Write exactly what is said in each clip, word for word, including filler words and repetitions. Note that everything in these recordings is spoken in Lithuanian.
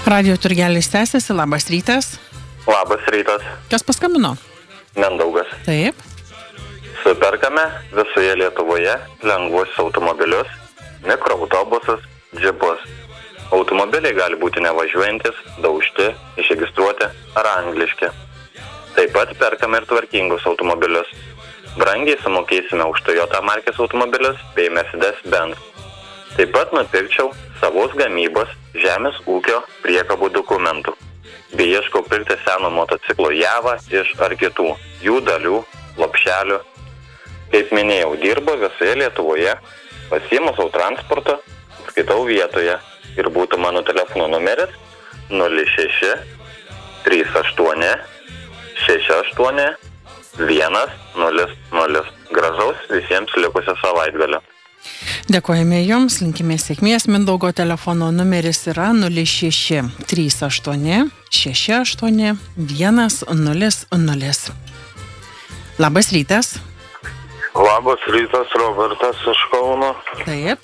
Radio turgelis tęsiasi, labas rytas. Labas rytas. Kas paskambino? Mindaugas. Taip. Superkame visoje Lietuvoje lengvus automobilius, mikroautobusus, džipus. Automobiliai gali būti nevažiuojantis, daužti, išregistruoti ar angliški. Taip pat perkame ir tvarkingus automobilius. Brangiai sumokėsime už Toyota markės automobilius bei Mercedes-Benz. Taip pat nupirkčiau savos gamybos žemės ūkio priekabų dokumentų. Bei ieškau pirkti seno motociklo Java iš ar kitų jų dalių, lopšelių. Kaip minėjau, dirbu visoje Lietuvoje, pasiimu savo transportą, skaitau vietoje ir būtų mano telefono numeris nulis šeši trys aštuoni šeši aštuoni vienas nulis nulis. Gražaus visiems likusio savaitgalio. Dėkojame Jums, linkime sėkmės. Mindaugo telefono numeris yra nulis šeši trys aštuoni šeši aštuoni vienas nulis nulis. Labas rytas. Labas rytas, Robertas iš Kauno. Taip.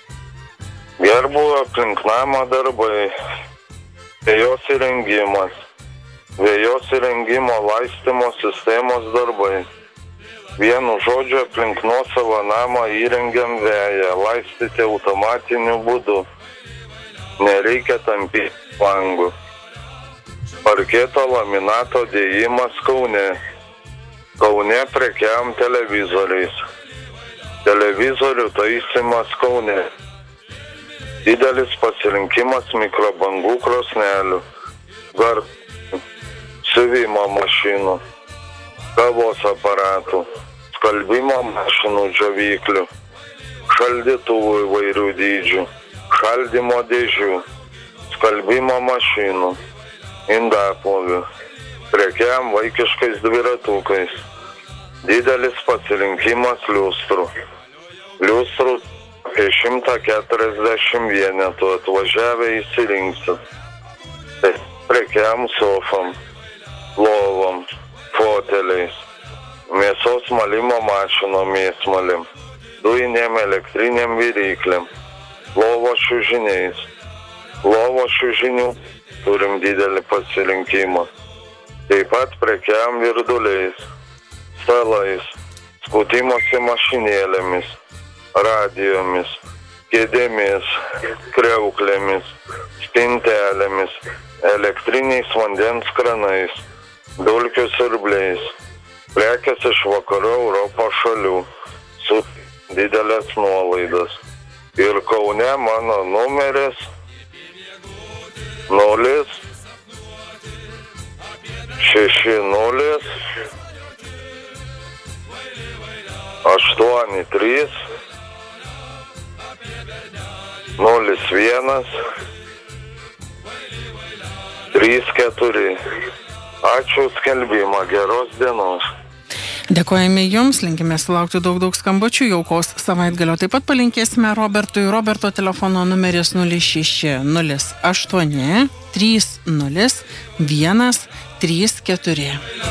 Gerbų aplink namą darbai, vėjos įrengimas, vėjos įrengimo laistymo sistemos darbai. Vienu žodžiu aplink nuosavą namą įrengiam veją, laistyti automatiniu būdu. Nereikia tampyti langų. Parketo laminato dėjimas Kaune. Kaune prekiam televizoriais. Televizorių taisymas Kaune. Didelis pasirinkimas mikrobangų krosnelių, gartų, siuvimo mašinų, kavos aparatų, skalbimo mašinų džiovyklių, šaldytuvų įvairių dydžių, šaldymo dėžių, skalbimo mašinų, indaplovių, prekiam vaikiškais dviratukais. Didelis pasirinkimas liustrų. Liustrų apie šimtą keturiasdešimt vienetų atvažiavę įsirinksit. Tai prekiam sofam, lovom, foteliais, mėsos malimo mašinom mėsmalim, dujinėm elektriniam viryklėm, lovo šiužiniais. Lovo šiužinių turim didelį pasirinkimą. Taip pat prekiam virduliais, stalais, skutimosi mašinėlėmis, radijomis, kėdėmis, kriauklėmis, spintelėmis, elektriniais vandens kranais, dulkių siurbliais, prekės iš vakarų Europos šalių su didelės nuolaidas. Ir Kaune mano numeris nulis šeši nulis aštuoni trys nulis vienas trys keturi. Ačiū skelbimą, geros dienos. Dėkojame Jums, linkime sulaukti daug daug skambučių, jaukos savaitgalio. Taip pat palinkėsime Robertui. Roberto telefono numeris nulis šeši nulis aštuoni trys nulis vienas trys keturi.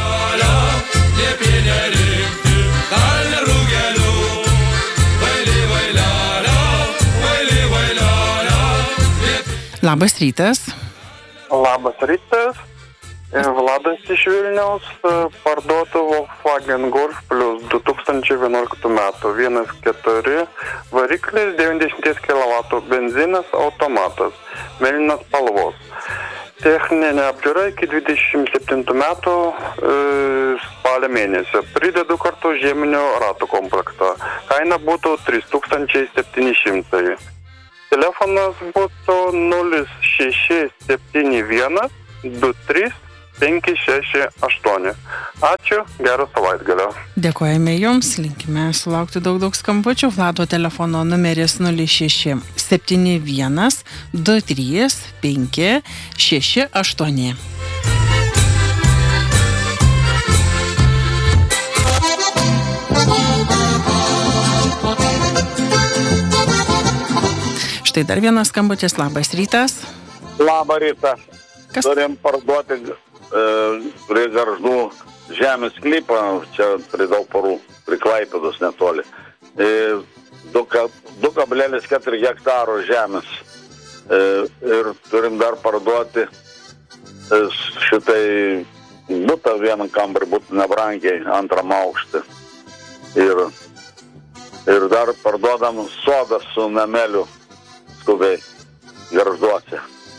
Labas rytas. Labas rytas. Vladas iš Vilniaus, parduotų Volkswagen Golf Plus du tūkstančiai vienuoliktų metų, vienas keturi, variklis devyniasdešimt kilovatų, benzinas, automatas, mėlynos spalvos. Techninė apžiūra iki dvidešimt septintų metų e, spalio mėnesio. Pridedu kartu žieminio ratų komplektą. Kaina būtų trys tūkstančiai septyni šimtai. Telefonas būtų nulis šeši septyni vienas du trys penki šeši aštuoni. Ačiū, gero savaitgalio. Dėkojame Jums, linkime sulaukti daug daug skambučių. Vlado telefono numeris nulis šeši septyni vienas du trys penki šeši aštuoni. Štai dar vienas skambutis, labas rytas. Labą rytą. Kas? Turim parduoti e, prie Garždų žemės sklypą, čia prie Dauparų, prie Klaipėdos netoli. E, du kablelis keturi hektaro žemės. ir turim dar parduoti šitai butą, vieną kambarį būtų nebrangiai, antram aukštį. Ir, ir dar parduodam sodą su nameliu skubiai Gargžduose.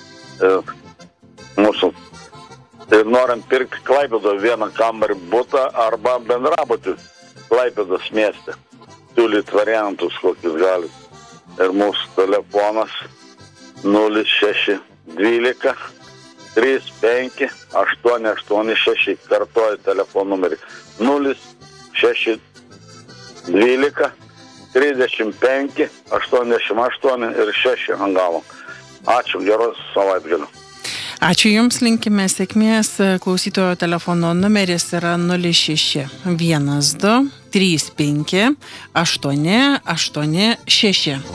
Mūsų. Ir norim pirkti Klaipėdos vieną kambarį butą arba bendrabutį Klaipėdos mieste. Siūlyt variantus, kokius galit. Ir mūsų telefonas nulis šeši dvylika trys penki aštuoni aštuoni šeši, kartuoju telefono numerį nulis šeši dvylika trisdešimt penki aštuoniasdešimt aštuoni ir šeši ant galo. Ačiū, geros savaitgalio. Ačiū Jums, linkime sėkmės. Klausytojo telefono numeris yra nulis šeši vienas du trys penki aštuoni aštuoni šeši.